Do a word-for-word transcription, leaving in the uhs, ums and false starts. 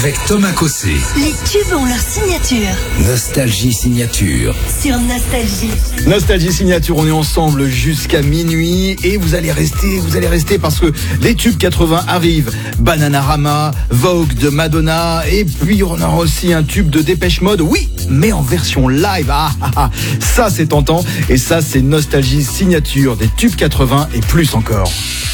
avec Thomas Cossé. Les tubes ont leur signature. Nostalgie signature. Sur Nostalgie. Nostalgie signature, on est ensemble jusqu'à minuit et vous allez rester, vous allez rester parce que les tubes quatre-vingts arrivent. Bananarama, Vogue de Madonna et puis on aura aussi un tube de Dépêche Mode. Oui, mais en version live. Ah, ah, ah. Ça c'est tentant et ça c'est Nostalgie signature des tubes quatre-vingts et plus encore.